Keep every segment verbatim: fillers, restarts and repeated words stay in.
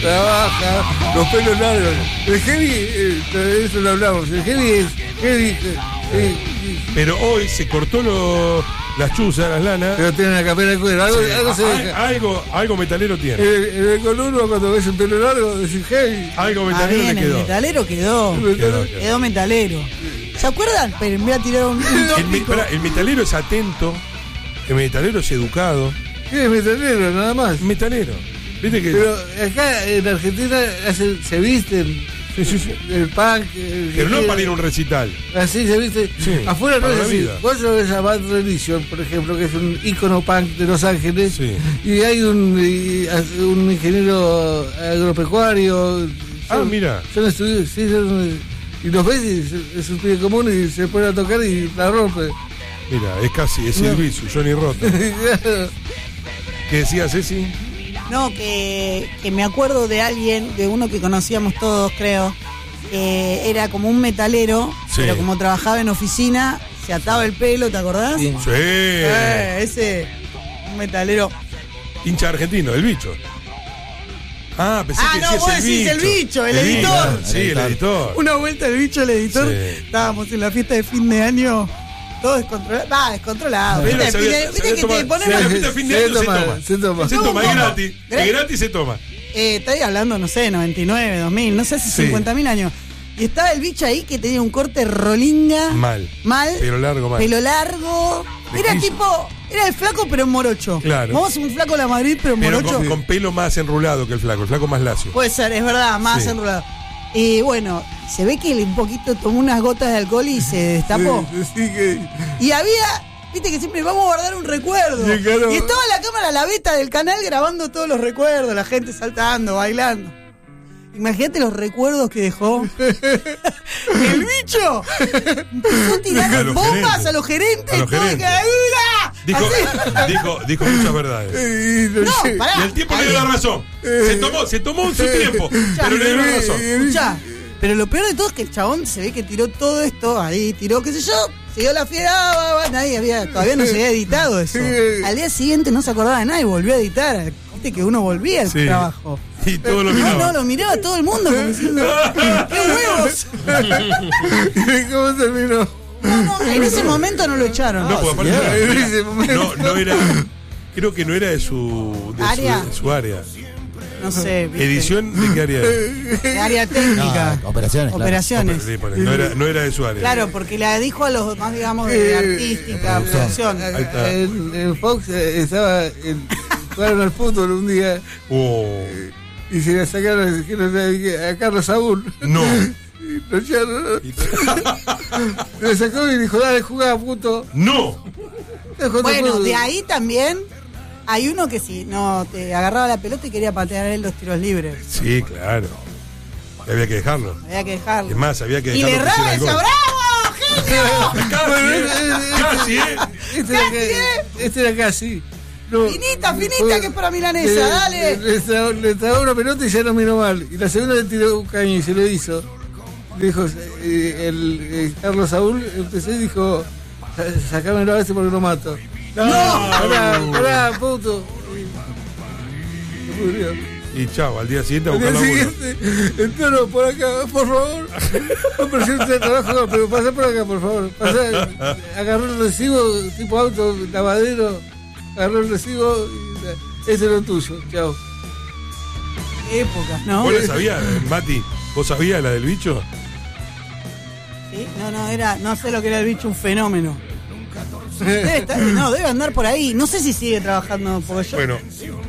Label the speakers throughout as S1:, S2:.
S1: trabaja, los pelos largos. El heavy, eh, de eso lo hablamos, el heavy es heavy. Eh, eh,
S2: Pero hoy se cortó lo, las chuzas, las lanas.
S1: Pero tiene una capela de cuero, algo,
S2: Sí,
S1: algo se
S2: hay-
S1: deja.
S2: algo, algo metalero tiene.
S1: En el, el coluno, cuando ves un pelo largo, decís heavy.
S2: Algo
S3: Ah,
S2: metalero
S3: bien,
S2: le
S3: el
S2: quedó.
S3: metalero quedó.
S2: Quedó, quedó.
S3: Quedó metalero. ¿Se acuerdan? Pero me voy a tirar un, un
S2: El, me-
S3: tópico.
S2: pará, el metalero es atento, el metalero es educado.
S1: Sí, es metalero, nada más.
S2: Metalero. ¿Viste que?
S1: Pero acá en Argentina hacen, se visten
S2: Sí, sí, sí.
S1: el punk. El
S2: Pero no
S1: heavy,
S2: para ir a un recital.
S1: Así se viste.
S2: Sí,
S1: Afuera no
S2: para
S1: es
S2: la
S1: así.
S2: vida.
S1: Vos lo ves a Bad Religion, por ejemplo, que es un ícono punk de Los Ángeles.
S2: Sí.
S1: Y hay un, y, un ingeniero agropecuario.
S2: Ah,
S1: Son-
S2: mira.
S1: Son estudios, sí, son, y los ves y es- es un pibe común y se pone a tocar y la rompe.
S2: Mira, es casi, es
S1: No.
S2: el visu, Johnny Rotten. ¿Qué decía Ceci?
S3: No, que, que me acuerdo de alguien, de uno que conocíamos todos, creo, que era como un metalero,
S2: Sí.
S3: pero como trabajaba en oficina, se ataba el pelo, ¿te acordás?
S1: Sí.
S2: Sí.
S3: Eh, ese, un metalero.
S2: Hincha argentino, el bicho. Ah, pensé
S3: Ah,
S2: que
S3: no,
S2: decías
S3: vos
S2: el
S3: decís
S2: bicho.
S3: el bicho, el editor.
S2: bicho, Sí, el editor.
S3: Una vuelta el bicho, el editor,
S2: Sí.
S3: estábamos en la fiesta de fin de año, todo descontrolado. Va, descontrolado.
S2: Pero
S3: ¿Viste,
S2: se había-
S3: Viste
S2: se
S3: viste
S2: había
S3: que
S2: tomado-
S3: te ponen
S2: se
S3: a-
S2: había- fiesta de fin de
S1: Se
S2: año se
S1: toma,
S2: toma.
S1: se toma.
S2: Se
S3: No,
S2: toma, es
S3: ¿cómo?
S2: gratis.
S3: Gra-
S2: Es gratis se toma.
S3: Eh, estoy hablando, no sé, noventa y nueve, dos mil, no sé si
S2: Sí.
S3: cincuenta mil años. Y estaba el bicho ahí que tenía un corte rolinga.
S2: Mal.
S3: Mal.
S2: Pelo largo, mal.
S3: Pelo largo.
S2: ¿De
S3: Era
S2: qué hizo?
S3: tipo, era el flaco pero en morocho.
S2: Claro.
S3: Vamos a un flaco de la Madrid pero en
S2: Pero
S3: morocho.
S2: con, con pelo más enrulado que el flaco, el flaco más lacio.
S3: Puede ser, es verdad, más
S2: Sí.
S3: enrolado. Y bueno, se ve que un poquito tomó unas gotas de alcohol y se destapó.
S1: Sí, sí que-
S3: Y había, viste que siempre vamos a guardar un recuerdo.
S1: Sí, claro.
S3: Y estaba la cámara, la beta del canal grabando todos los recuerdos, la gente saltando, bailando. Imagínate los recuerdos que dejó. El bicho empezó a
S2: A
S3: tirar
S2: los
S3: bombas
S2: gerentes.
S3: a los gerentes.
S2: A los
S3: todo,
S2: gerentes.
S3: que, ¡Ura!
S2: Dijo,
S3: Así.
S2: dijo, dijo muchas verdades.
S1: y no
S3: No,
S1: sé.
S3: pará.
S2: Y el tiempo le dio la razón. Se tomó, se tomó su tiempo, pero le dio la razón.
S3: Escuchá, pero lo peor de todo es que el chabón se ve que tiró todo esto, ahí tiró, qué sé yo, siguió la fiera, va, va, nadie había, todavía no se había editado eso. Al día siguiente no se acordaba de nada y volvió a editar. Viste que uno volvía al
S2: Sí.
S3: trabajo.
S2: Y todo lo
S3: No,
S2: miraba.
S3: no, lo miraba todo el mundo como diciendo, ¡qué huevos!
S1: ¿Y cómo terminó?
S3: No, no, en ese momento no lo echaron.
S2: No, porque
S1: ya,
S2: aparte
S1: en ese momento.
S2: no, no era, creo que no era de su, de
S3: ¿Área?
S2: su, de su área.
S3: No sé. ¿viste?
S2: Edición de qué área era.
S3: De área técnica.
S4: No, operaciones, claro.
S3: Operaciones.
S2: Sí, pone, no, era, no era de su área.
S3: Claro, porque la dijo a los más, digamos, de
S1: Eh,
S3: artística, producción.
S2: Ahí está.
S1: En, en Fox eh, estaba en, jugaron al fútbol un día
S2: Oh,
S1: y se le sacaron dijeron, eh, a Carlos Saúl.
S2: no.
S1: Y lo echaron. Se le sacó y dijo, dale, jugá, puto.
S2: No.
S1: Dejó de
S3: Bueno,
S1: fútbol.
S3: de ahí también hay uno que si no te agarraba la pelota y quería patear a él los tiros libres.
S2: Sí, claro. Había que dejarlo.
S3: Había que dejarlo.
S2: Es más, había que
S3: y
S2: dejarlo.
S3: le
S2: que hiciera
S3: erraba
S2: el
S3: y decía,
S2: gol.
S3: ¡bravo, genio!
S2: Casi,
S1: Bueno,
S2: ¿eh?
S1: eh, eh,
S2: Casi, ¿eh?
S1: Este era, ca- este era casi. No,
S3: Finita, finita,
S1: fue-
S3: que es para milanesa,
S1: le-
S3: dale.
S1: Le, trabó, le trabó una pelota y ya no miró mal. Y la segunda le tiró un caño y se lo hizo. Dijo, eh, el, eh, Carlos Saúl empezó y dijo, "Sa- sacámelo a este porque lo mato. No, pará, pará, puto. Y se murió.
S2: Y chao, al día siguiente a
S1: Al día
S2: buscar laburo.
S1: siguiente, el toro por acá, por favor. No, pero yo te trabajo, pero pasa por acá, por favor. Pasá, agarró el recibo, tipo auto, lavadero, agarró el recibo y ese es lo tuyo, chao.
S3: Qué época, ¿no?
S2: ¿Vos la sabías, eh, Mati? ¿Vos sabías la del bicho?
S3: Sí, no, no, era, no sé lo que era el bicho, un fenómeno. Debe estar- no, debe andar por ahí. No sé si sigue trabajando, porque yo.
S2: Bueno,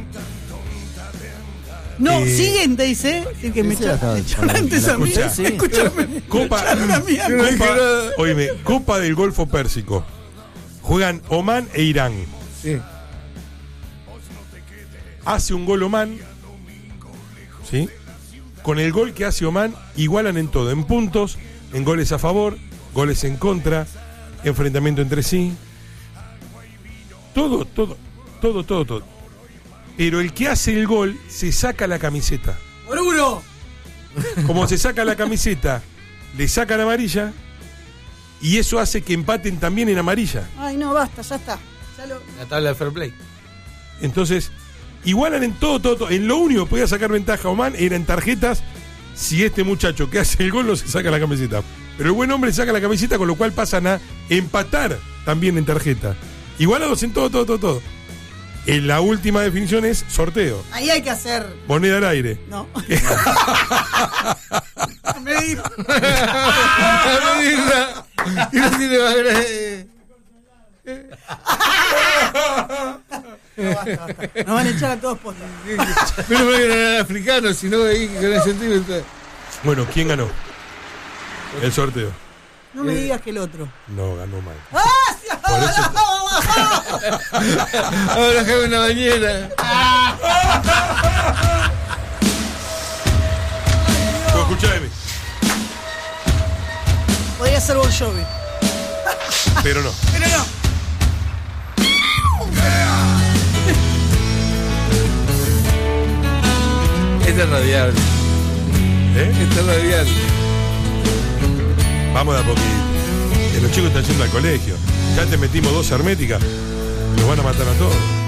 S3: No,
S2: eh,
S3: siguen, te dice. Sí, que me
S4: Sí,
S3: echaron,
S4: la
S3: me echaron
S4: estaba-
S3: antes
S4: la
S3: a mí.
S4: escuché, sí.
S3: Escúchame.
S2: Copa,
S3: me echaron a mí, a mí.
S2: Copa, oíme, Copa del Golfo Pérsico. Juegan Omán e Irán.
S1: Sí.
S2: Hace un gol Omán, ¿sí? Con el gol que hace Omán igualan en todo, en puntos, en goles a favor, goles en contra, enfrentamiento entre sí. Todo, todo, todo, todo, todo. Pero el que hace el gol se saca la camiseta.
S3: ¡Oruro!
S2: Como se saca la camiseta, le sacan amarilla y eso hace que empaten también en amarilla.
S3: Ay, no, basta, ya está. Ya lo...
S5: La tabla de fair play.
S2: Entonces, Igualan en todo, todo, todo. En lo único que podía sacar ventaja Oman era en tarjetas. Si este muchacho que hace el gol no se saca la camiseta. Pero el buen hombre saca la camiseta, con lo cual pasan a empatar también en tarjeta. Igualados en todo, todo, todo, todo. En la última definición es sorteo.
S3: Ahí hay que hacer.
S2: Moneda al aire.
S3: No. Medir.
S1: Medirla. Y no tiene más gracia.
S3: No, basta, basta. Nos van a echar a todos por.
S1: Pero no eran africanos, sino ahí con el centímetro.
S2: Bueno, ¿quién ganó? El sorteo.
S3: No me digas que el otro.
S2: No, ganó mal.
S3: ¡Ah! Sí,
S2: Por eso-
S1: Ahora déjame una bañera.
S2: No, escuchame.
S3: Podría ser Bon Jovi.
S2: Pero no.
S3: Pero no.
S1: Este es radial.
S2: ¿Eh?
S1: Este es radial.
S2: Vamos de a poquito. Que los chicos están yendo al colegio. Ya te metimos dos herméticas. Nos van a matar a todos.